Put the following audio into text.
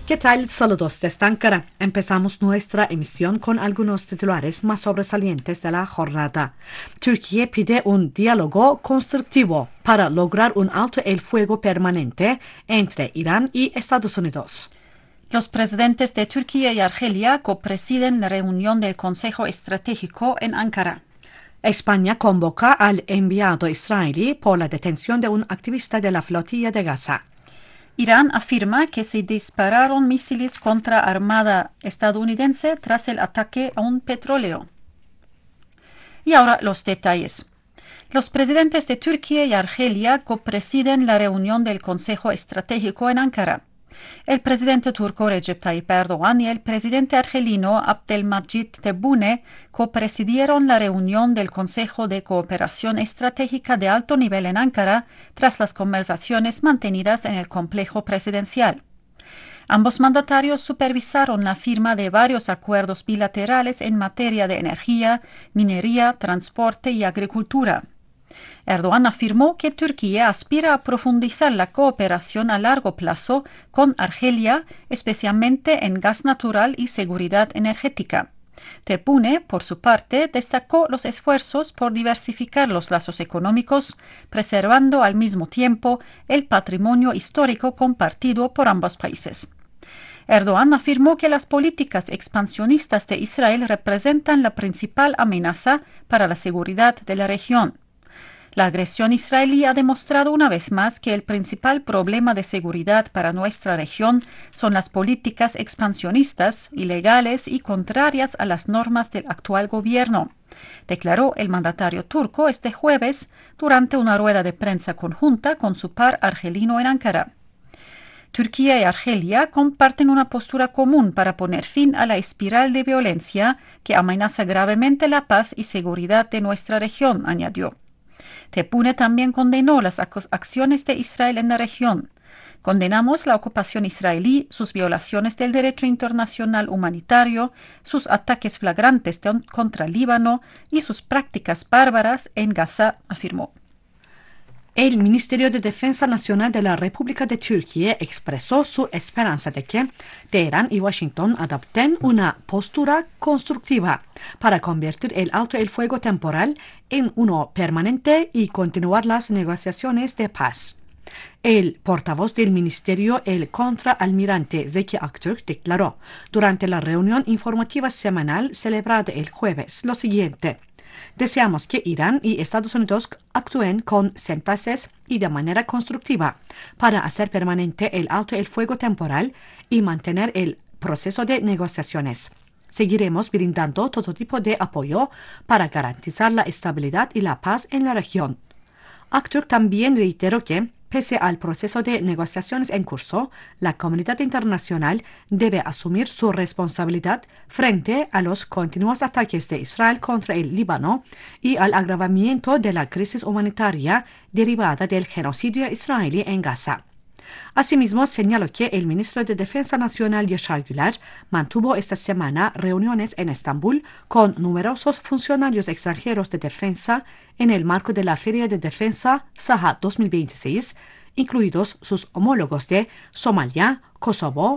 ¿Qué tal? Saludos desde Ankara. Empezamos nuestra emisión con algunos titulares más sobresalientes de la jornada. Turquía pide un diálogo constructivo para lograr un alto el fuego permanente entre Irán y Estados Unidos. Los presidentes de Turquía y Argelia copresiden la reunión del Consejo Estratégico en Ankara. España convoca al enviado israelí por la detención de un activista de la flotilla de Gaza. Irán afirma que se dispararon misiles contra armada estadounidense tras el ataque a un petróleo. Y ahora los detalles. Los presidentes de Turquía y Argelia copresiden la reunión del Consejo Estratégico en Ankara. El presidente turco Recep Tayyip Erdoğan y el presidente argelino Abdelmajid Tebboune copresidieron la reunión del Consejo de Cooperación Estratégica de alto nivel en Ankara tras las conversaciones mantenidas en el complejo presidencial. Ambos mandatarios supervisaron la firma de varios acuerdos bilaterales en materia de energía, minería, transporte y agricultura. Erdoğan afirmó que Turquía aspira a profundizar la cooperación a largo plazo con Argelia, especialmente en gas natural y seguridad energética. Tebboune, por su parte, destacó los esfuerzos por diversificar los lazos económicos, preservando al mismo tiempo el patrimonio histórico compartido por ambos países. Erdoğan afirmó que las políticas expansionistas de Israel representan la principal amenaza para la seguridad de la región. La agresión israelí ha demostrado una vez más que el principal problema de seguridad para nuestra región son las políticas expansionistas, ilegales y contrarias a las normas del actual gobierno, declaró el mandatario turco este jueves durante una rueda de prensa conjunta con su par argelino en Ankara. Turquía y Argelia comparten una postura común para poner fin a la espiral de violencia que amenaza gravemente la paz y seguridad de nuestra región, añadió. Tebboune también condenó las acciones de Israel en la región. Condenamos la ocupación israelí, sus violaciones del derecho internacional humanitario, sus ataques flagrantes contra Líbano y sus prácticas bárbaras en Gaza, afirmó. El Ministerio de Defensa Nacional de la República de Turquía expresó su esperanza de que Teherán y Washington adopten una postura constructiva para convertir el alto el fuego temporal en uno permanente y continuar las negociaciones de paz. El portavoz del ministerio, el contraalmirante Zeki Aktürk, declaró durante la reunión informativa semanal celebrada el jueves lo siguiente: deseamos que Irán y Estados Unidos actúen con sensatez y de manera constructiva para hacer permanente el alto el fuego temporal y mantener el proceso de negociaciones. Seguiremos brindando todo tipo de apoyo para garantizar la estabilidad y la paz en la región. Aktürk también reiteró que, pese al proceso de negociaciones en curso, la comunidad internacional debe asumir su responsabilidad frente a los continuos ataques de Israel contra el Líbano y al agravamiento de la crisis humanitaria derivada del genocidio israelí en Gaza. Asimismo, señaló que el ministro de Defensa Nacional, Yaşar Güler, mantuvo esta semana reuniones en Estambul con numerosos funcionarios extranjeros de defensa en el marco de la Feria de Defensa Saha 2026, incluidos sus homólogos de Somalia, Kosovo,